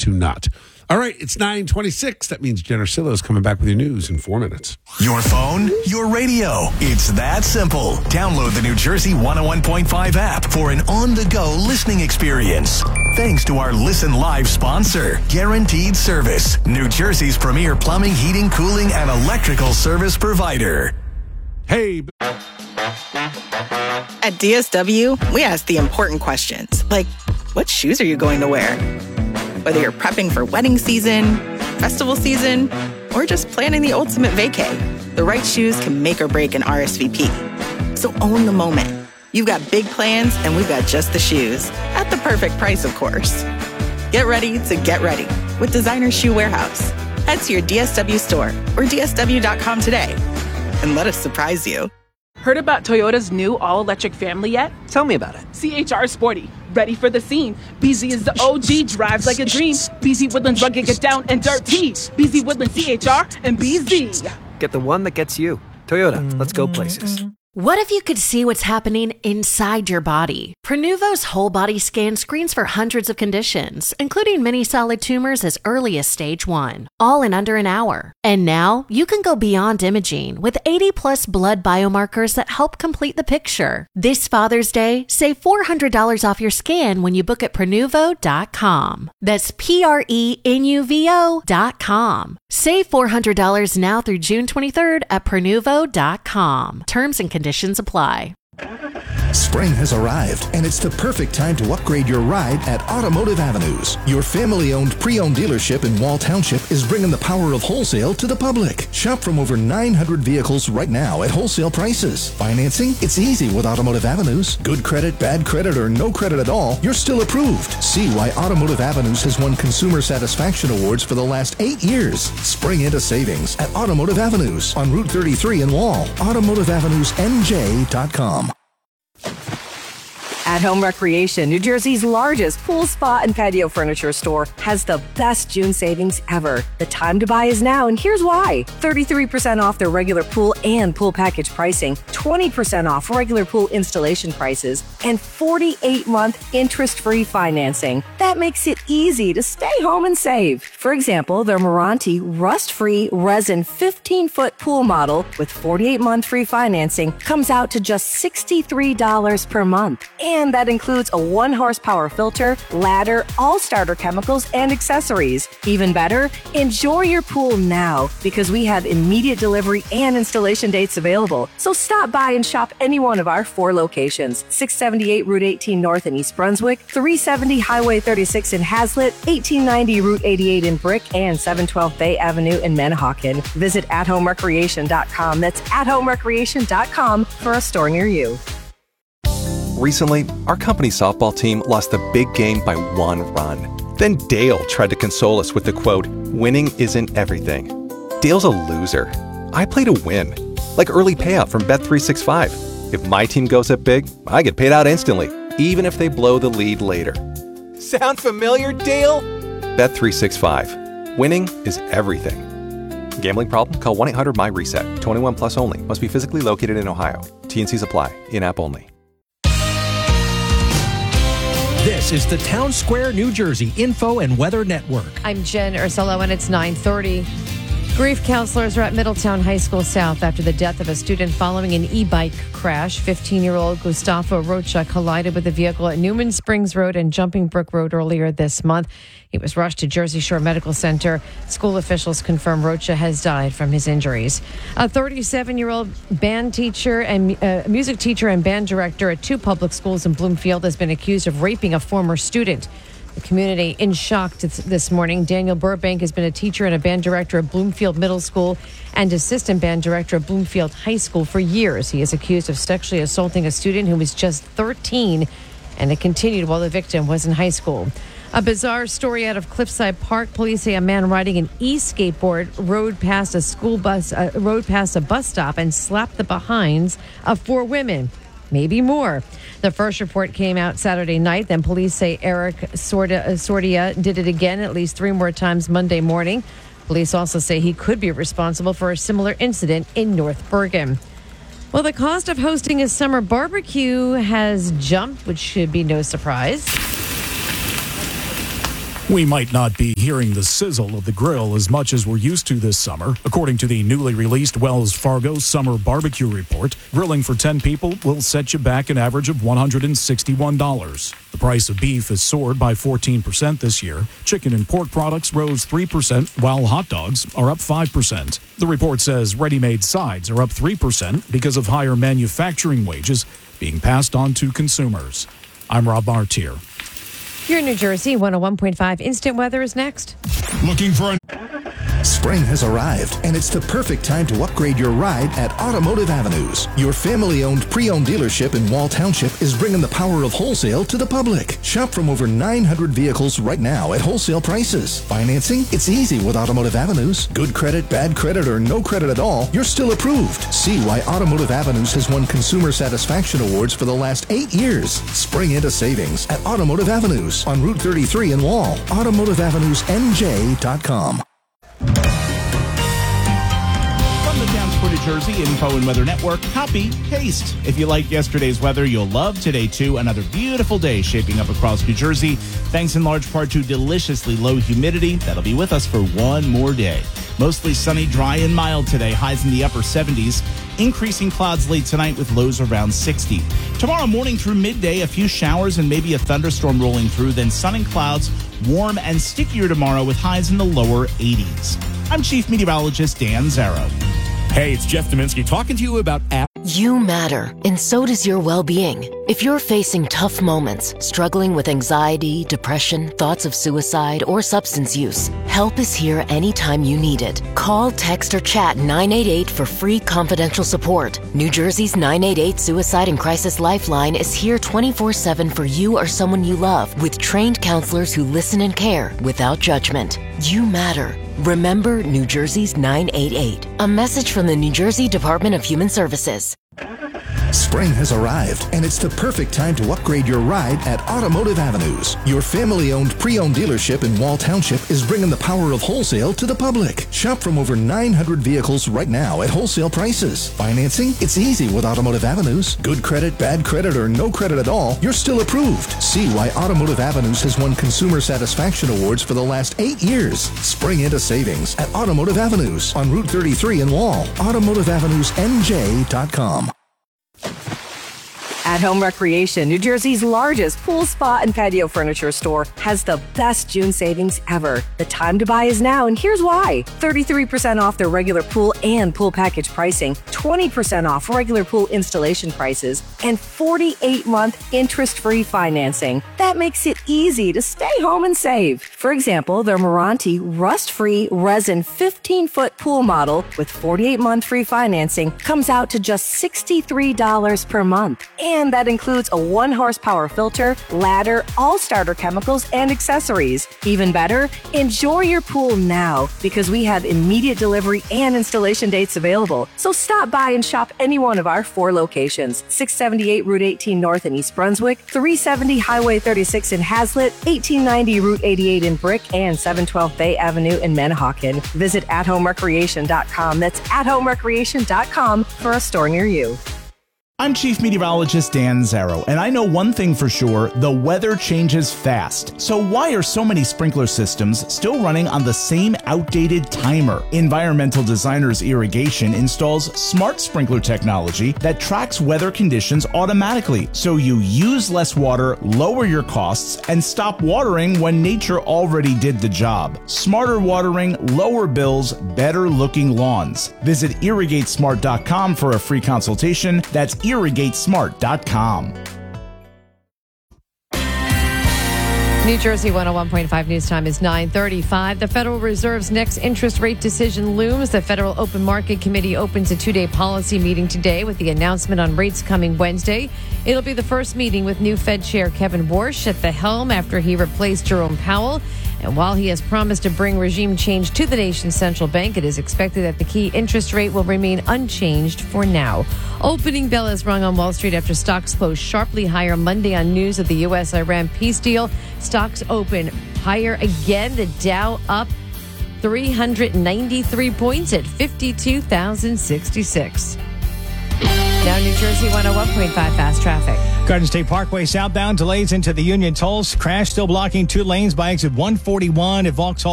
to not. All right, it's 9:26. That means Jen Arcillo is coming back with your news in 4 minutes. Your phone, your radio. It's that simple. Download the New Jersey 101.5 app for an on-the-go listening experience. Thanks to our Listen Live sponsor, Guaranteed Service, New Jersey's premier plumbing, heating, cooling, and electrical service provider. Hey. At DSW, we ask the important questions, like, what shoes are you going to wear? Whether you're prepping for wedding season, festival season, or just planning the ultimate vacay, the right shoes can make or break an RSVP. So own the moment. You've got big plans, and we've got just the shoes. At the perfect price, of course. Get ready to get ready with Designer Shoe Warehouse. Head to your DSW store or DSW.com today and let us surprise you. Heard about Toyota's new all-electric family yet? Tell me about it. CHR Sporty, ready for the scene. BZ is the OG, drives like a dream. BZ Woodlands rugged, get down and dirty. BZ Woodlands, CHR, and BZ. Get the one that gets you. Toyota, let's go places. What if you could see what's happening inside your body? Prenuvo's whole body scan screens for hundreds of conditions, including many solid tumors as early as stage 1, all in under an hour. And now you can go beyond imaging with 80 plus blood biomarkers that help complete the picture. This Father's Day, save $400 off your scan when you book at Prenuvo.com. That's Prenuvo.com. Save $400 now through June 23rd at Prenuvo.com. Terms and conditions apply. Spring has arrived, and it's the perfect time to upgrade your ride at Automotive Avenues. Your family-owned pre-owned dealership in Wall Township is bringing the power of wholesale to the public. Shop from over 900 vehicles right now at wholesale prices. Financing? It's easy with Automotive Avenues. Good credit, bad credit, or no credit at all, you're still approved. See why Automotive Avenues has won Consumer Satisfaction Awards for the last 8 years. Spring into savings at Automotive Avenues on Route 33 in Wall. AutomotiveAvenuesNJ.com. At Home Recreation, New Jersey's largest pool, spa, and patio furniture store, has the best June savings ever. The time to buy is now, and here's why. 33% off their regular pool and pool package pricing, 20% off regular pool installation prices, and 48-month interest-free financing. That makes it easy to stay home and save. For example, their Meranti rust-free resin 15-foot pool model with 48-month free financing comes out to just $63 per month. And that includes a 1-horsepower filter, ladder, all starter chemicals, and accessories. Even better, enjoy your pool now because we have immediate delivery and installation dates available. So stop by and shop any one of our 4 locations: 678 Route 18 North in East Brunswick, 370 Highway 36 in Hazlitt, 1890 Route 88 in Brick, and 712 Bay Avenue in Manahawkin. Visit athomerecreation.com. That's athomerecreation.com for a store near you. Recently, our company softball team lost the big game by 1 run. Then Dale tried to console us with the quote, "Winning isn't everything." Dale's a loser. I play to win, like early payout from Bet365. If my team goes up big, I get paid out instantly, even if they blow the lead later. Sound familiar, Dale? Bet365. Winning is everything. Gambling problem? Call 1-800-MY-RESET. 21 plus only. Must be physically located in Ohio. T&Cs apply. In-app only. This is the Town Square, New Jersey Info and Weather Network. I'm Jen Ursullo, and it's 9:30. Grief counselors are at Middletown High School South after the death of a student following an e-bike crash. 15-year-old Gustavo Rocha collided with a vehicle at Newman Springs Road and Jumping Brook Road earlier this month. He was rushed to Jersey Shore Medical Center. School officials confirm Rocha has died from his injuries. A 37-year-old band teacher and music teacher and band director at 2 public schools in Bloomfield has been accused of raping a former student. The community in shock this morning. Daniel Burbank has been a teacher and a band director at Bloomfield Middle School and assistant band director at Bloomfield High School for years. He is accused of sexually assaulting a student who was just 13, and it continued while the victim was in high school. A bizarre story out of Cliffside Park. Police say a man riding an e-skateboard rode past a bus stop and slapped the behinds of 4 women. Maybe more. The first report came out Saturday night. Then police say Eric Sordia did it again at least 3 more times Monday morning. Police also say he could be responsible for a similar incident in North Bergen. Well, the cost of hosting a summer barbecue has jumped, which should be no surprise. We might not be hearing the sizzle of the grill as much as we're used to this summer. According to the newly released Wells Fargo Summer Barbecue Report, grilling for 10 people will set you back an average of $161. The price of beef has soared by 14% this year. Chicken and pork products rose 3%, while hot dogs are up 5%. The report says ready-made sides are up 3% because of higher manufacturing wages being passed on to consumers. I'm Rob Martier. Here in New Jersey, 101.5 Instant Weather is next. Looking for Spring has arrived, and it's the perfect time to upgrade your ride at Automotive Avenues. Your family-owned pre-owned dealership in Wall Township is bringing the power of wholesale to the public. Shop from over 900 vehicles right now at wholesale prices. Financing? It's easy with Automotive Avenues. Good credit, bad credit, or no credit at all, you're still approved. See why Automotive Avenues has won Consumer Satisfaction Awards for the last 8 years. Spring into savings at Automotive Avenues on Route 33 in Wall. AutomotiveAvenuesNJ.com. From the Towns for New Jersey Info and Weather Network, copy, paste. If you liked yesterday's weather, you'll love today too. Another beautiful day shaping up across New Jersey, thanks in large part to deliciously low humidity that'll be with us for one more day. Mostly sunny, dry, and mild today, highs in the upper 70s. Increasing clouds late tonight with lows around 60. Tomorrow morning through midday, a few showers and maybe a thunderstorm rolling through, then sun and clouds, warm and stickier tomorrow with highs in the lower 80s. I'm Chief Meteorologist Dan Zarrow. Hey, it's Jeff Dominski talking to you about You matter, and so does your well-being. If you're facing tough moments, struggling with anxiety, depression, thoughts of suicide, or substance use, help is here anytime you need it. Call, text, or chat 988 for free confidential support. New Jersey's 988 Suicide and Crisis Lifeline is here 24/7 for you or someone you love, with trained counselors who listen and care without judgment. You matter. Remember New Jersey's 988. A message from the New Jersey Department of Human Services. Spring has arrived, and it's the perfect time to upgrade your ride at Automotive Avenues. Your family-owned pre-owned dealership in Wall Township is bringing the power of wholesale to the public. Shop from over 900 vehicles right now at wholesale prices. Financing? It's easy with Automotive Avenues. Good credit, bad credit, or no credit at all, you're still approved. See why Automotive Avenues has won Consumer Satisfaction Awards for the last 8 years. Spring into savings at Automotive Avenues on Route 33 in Wall. AutomotiveAvenuesNJ.com. At Home Recreation, New Jersey's largest pool, spa, and patio furniture store, has the best June savings ever. The time to buy is now, and here's why. 33% off their regular pool and pool package pricing, 20% off regular pool installation prices, and 48-month interest-free financing. That makes it easy to stay home and save. For example, their Meranti rust-free resin 15-foot pool model with 48-month free financing comes out to just $63 per month. And that includes a 1-horsepower filter, ladder, all starter chemicals, and accessories. Even better, enjoy your pool now because we have immediate delivery and installation dates available. So stop by and shop any one of our 4 locations: 678 Route 18 North in East Brunswick, 370 Highway 36 in Hazlitt, 1890 Route 88 in Brick, and 712 Bay Avenue in Manahawkin. Visit athomerecreation.com. That's athomerecreation.com for a store near you. I'm Chief Meteorologist Dan Zarrow, and I know one thing for sure: the weather changes fast. So why are so many sprinkler systems still running on the same outdated timer? Environmental Designers Irrigation installs smart sprinkler technology that tracks weather conditions automatically, so you use less water, lower your costs, and stop watering when nature already did the job. Smarter watering, lower bills, better looking lawns. Visit irrigatesmart.com for a free consultation. That's irrigatesmart.com. New Jersey 101.5 news time is 9:35. The Federal Reserve's next interest rate decision looms. The Federal Open Market Committee opens a 2-day policy meeting today with the announcement on rates coming Wednesday. It'll be the first meeting with new Fed Chair Kevin Warsh at the helm after he replaced Jerome Powell. And while he has promised to bring regime change to the nation's central bank, it is expected that the key interest rate will remain unchanged for now. Opening bell is rung on Wall Street after stocks closed sharply higher Monday on news of the U.S.-Iran peace deal. Stocks open higher again. The Dow up 393 points at 52,066. Now New Jersey 101.5 fast traffic. Garden State Parkway southbound delays into the Union Tolls. Crash still blocking 2 lanes by exit 141 at Vauxhall